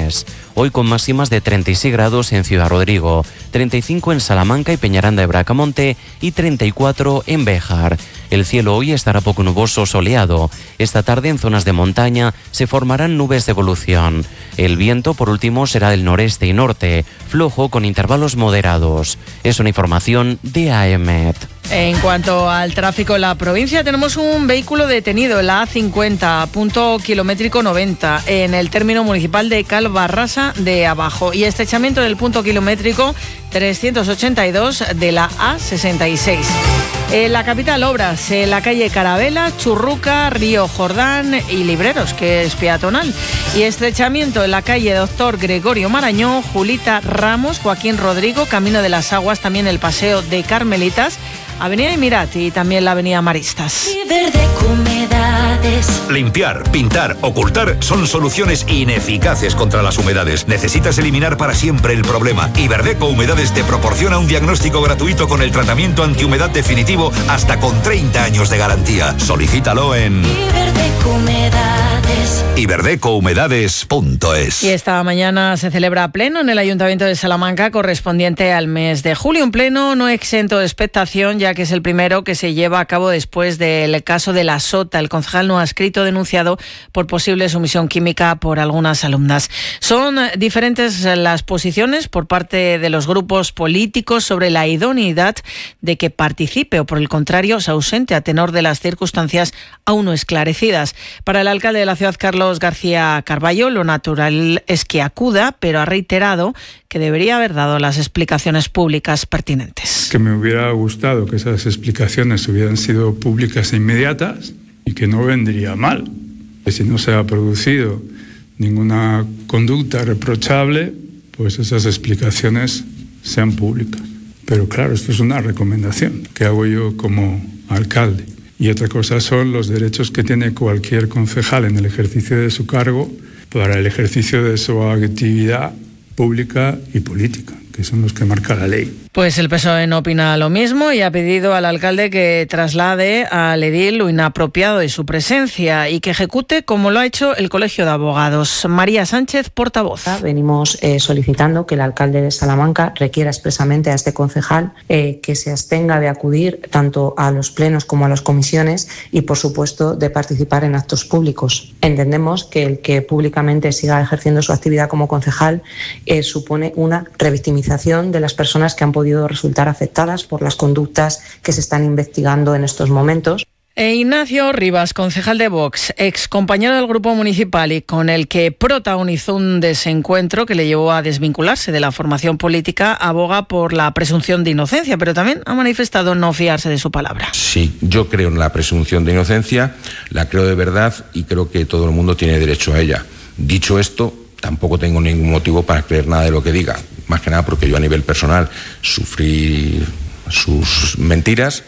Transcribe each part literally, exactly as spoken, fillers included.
Tormes. Hoy con máximas de treinta y seis grados en Ciudad Rodrigo, treinta y cinco en Salamanca y Peñaranda de Bracamonte y treinta y cuatro en Béjar. El cielo hoy estará poco nuboso, soleado. Esta tarde en zonas de montaña se formarán nubes de evolución. El viento, por último, será del noreste y norte, flojo con intervalos moderados. Es una información de A E M E T. En cuanto al tráfico en la provincia, tenemos un vehículo detenido en la A cincuenta, punto kilométrico noventa, en el término municipal de Calvarrasa de Abajo, y estrechamiento del punto kilométrico trescientos ochenta y dos de la A sesenta y seis. En la capital, obras en la calle Carabela, Churruca, Río Jordán y Libreros, que es peatonal, y estrechamiento en la calle Doctor Gregorio Marañón, Julita Ramos, Joaquín Rodrigo, Camino de las Aguas, también el Paseo de Carmelitas, Avenida Emirat y también la Avenida Maristas. Limpiar, pintar, ocultar son soluciones ineficaces contra las humedades. Necesitas eliminar para siempre el problema. Iberdeco Humedades te proporciona un diagnóstico gratuito con el tratamiento antihumedad definitivo hasta con treinta años de garantía. Solicítalo en Iberdeco Humedades. iberdeco humedades punto es. Y esta mañana se celebra pleno en el Ayuntamiento de Salamanca correspondiente al mes de julio. Un pleno no exento de expectación, ya que es el primero que se lleva a cabo después del caso de la Sota, el concejal no adscrito denunciado por posible sumisión química por algunas alumnas. Son diferentes las posiciones por parte de los grupos políticos sobre la idoneidad de que participe o, por el contrario, se ausente a tenor de las circunstancias aún no esclarecidas. Para el alcalde de la ciudad, Carlos García Carballo, lo natural es que acuda, pero ha reiterado que debería haber dado las explicaciones públicas pertinentes. Que me hubiera gustado que esas explicaciones hubieran sido públicas e inmediatas y que no vendría mal. Que si no se ha producido ninguna conducta reprochable, pues esas explicaciones sean públicas. Pero claro, esto es una recomendación que hago yo como alcalde. Y otra cosa son los derechos que tiene cualquier concejal en el ejercicio de su cargo para el ejercicio de su actividad pública y política, que son los que marca la ley. Pues el P S O E no opina lo mismo y ha pedido al alcalde que traslade al edil lo inapropiado de su presencia y que ejecute como lo ha hecho el Colegio de Abogados. María Sánchez, portavoz. Venimos eh, solicitando que el alcalde de Salamanca requiera expresamente a este concejal eh, que se abstenga de acudir tanto a los plenos como a las comisiones y, por supuesto, de participar en actos públicos. Entendemos que el que públicamente siga ejerciendo su actividad como concejal eh, supone una revictimización de las personas que han podido resultar afectadas por las conductas que se están investigando en estos momentos. E Ignacio Rivas, concejal de Vox, ex compañero del grupo municipal y con el que protagonizó un desencuentro que le llevó a desvincularse de la formación política, aboga por la presunción de inocencia, pero también ha manifestado no fiarse de su palabra. Sí, yo creo en la presunción de inocencia, la creo de verdad y creo que todo el mundo tiene derecho a ella. Dicho esto, tampoco tengo ningún motivo para creer nada de lo que diga, más que nada porque yo a nivel personal sufrí sus mentiras.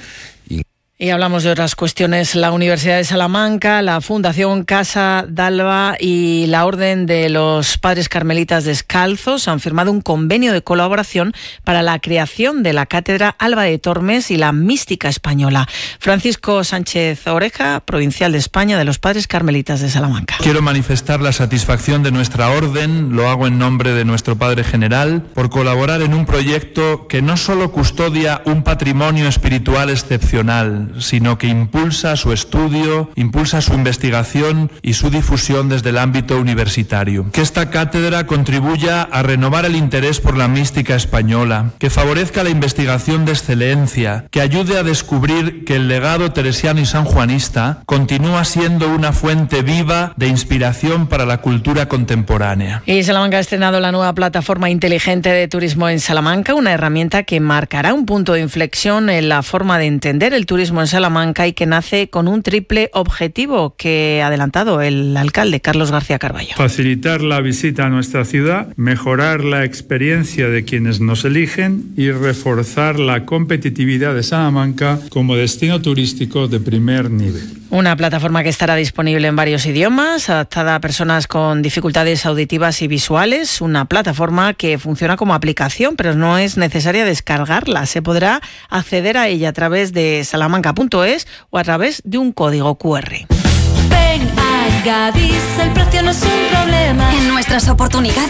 Y hablamos de otras cuestiones. La Universidad de Salamanca, la Fundación Casa d'Alba y la Orden de los Padres Carmelitas Descalzos han firmado un convenio de colaboración para la creación de la Cátedra Alba de Tormes y la Mística Española. Francisco Sánchez Oreja, provincial de España de los Padres Carmelitas de Salamanca. Quiero manifestar la satisfacción de nuestra orden, lo hago en nombre de nuestro Padre General, por colaborar en un proyecto que no solo custodia un patrimonio espiritual excepcional, sino que impulsa su estudio, impulsa su investigación y su difusión desde el ámbito universitario. Que esta cátedra contribuya a renovar el interés por la mística española, que favorezca la investigación de excelencia, que ayude a descubrir que el legado teresiano y sanjuanista continúa siendo una fuente viva de inspiración para la cultura contemporánea. Y Salamanca ha estrenado la nueva plataforma inteligente de turismo en Salamanca, una herramienta que marcará un punto de inflexión en la forma de entender el turismo en Salamanca y que nace con un triple objetivo que ha adelantado el alcalde Carlos García Carballo. Facilitar la visita a nuestra ciudad, mejorar la experiencia de quienes nos eligen y reforzar la competitividad de Salamanca como destino turístico de primer nivel. Una plataforma que estará disponible en varios idiomas, adaptada a personas con dificultades auditivas y visuales. Una plataforma que funciona como aplicación, pero no es necesaria descargarla. Se podrá acceder a ella a través de salamanca punto es o a través de un código cu erre. Ven a Gadis, el precio no es un problema. En nuestras oportunidades